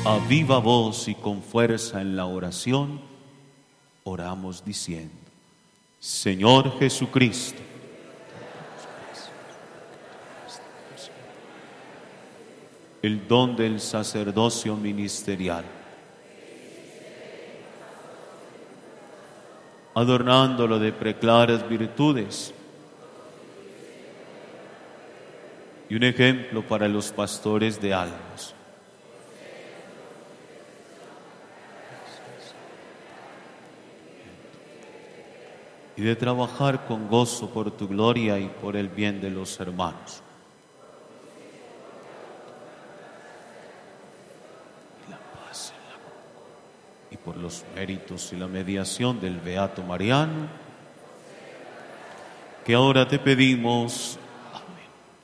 A viva voz y con fuerza en la oración, oramos diciendo: Señor Jesucristo, el don del sacerdocio ministerial, adornándolo de preclaras virtudes y un ejemplo para los pastores de almas. Y de trabajar con gozo por tu gloria y por el bien de los hermanos. La paz y por los méritos y la mediación del Beato Mariano, que ahora te pedimos